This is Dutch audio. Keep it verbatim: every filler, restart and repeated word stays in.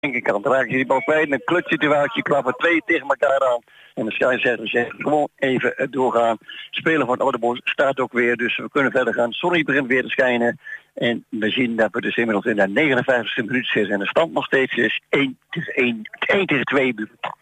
linkerkant raken ze die bal kwijt. Een klutsituatie, klappen twee tegen elkaar aan. En de scheidsrechter zegt gewoon even doorgaan. Speler van Oudebosch staat ook weer, dus we kunnen verder gaan. Zon begint weer te schijnen. En we zien dat we dus inmiddels in de negenenvijftigste minuut zitten. En de stand nog steeds is één tegen één, één tegen twee.